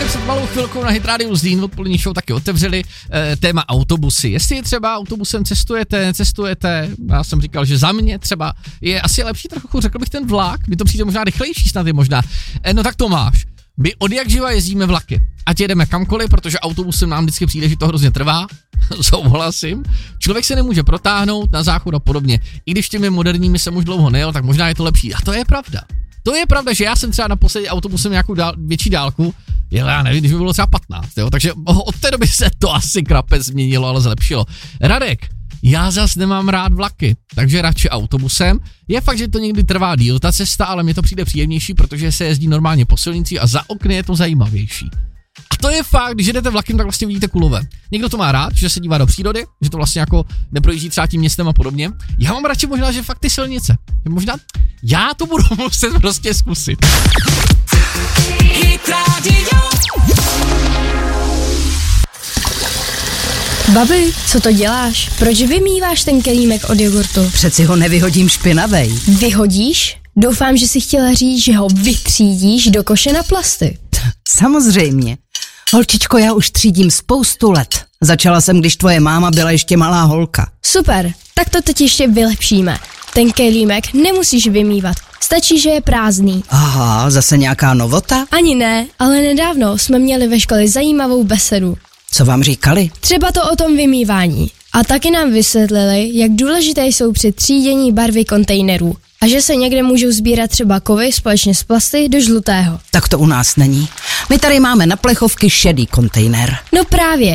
Před malou chvilkou na Hit Radio Zlín odpolední show taky otevřeli téma autobusy. Jestli třeba autobusem cestujete, já jsem říkal, že za mě třeba je asi lepší trochu, řekl bych ten vlak, mi to přijde možná rychlejší snad je možná. No tak to máš. My od jak živa jezdíme vlaky. Ať jedeme kamkoliv, protože autobusem nám vždycky přijde, že to hrozně trvá. Souhlasím. Člověk se nemůže protáhnout na záchod a podobně. I když těmi moderními jsem už dlouho nejel, tak možná je to lepší. A to je pravda. To je pravda, že já jsem třeba naposledy autobusem nějakou větší dálku, já nevím, když by bylo třeba 15, jo? Takže od té doby se to asi krape změnilo, ale zlepšilo. Radek, já zas nemám rád vlaky, takže radši autobusem. Je fakt, že to někdy trvá díl ta cesta, ale mně to přijde příjemnější, protože se jezdí normálně po silnici a za okny je to zajímavější. A to je fakt, když jdete vlakem, tak vlastně vidíte kulové. Někdo to má rád, že se dívá do přírody, že to vlastně jako neprojíždí třeba tím městem a podobně. Já mám radši možná, že fakt ty silnice. Možná já to budu muset prostě zkusit. Babi, co to děláš? Proč vymýváš ten kelímek od jogurtu? Přeci ho nevyhodím špinavej. Vyhodíš? Doufám, že jsi chtěla říct, že ho vytřídíš do koše na plasty. Samozřejmě. Holčičko, já už třídím spoustu let. Začala jsem, když tvoje máma byla ještě malá holka. Super, tak to teď ještě vylepšíme. Ten kelímek nemusíš vymývat, stačí, že je prázdný. Aha, zase nějaká novota? Ani ne, ale nedávno jsme měli ve škole zajímavou besedu. Co vám říkali? Třeba to o tom vymývání. A taky nám vysvětlili, jak důležité jsou při třídění barvy kontejnerů. A že se někde můžou sbírat třeba kovy společně s plasty do žlutého. Tak to u nás není. My tady máme na plechovky šedý kontejner. No právě,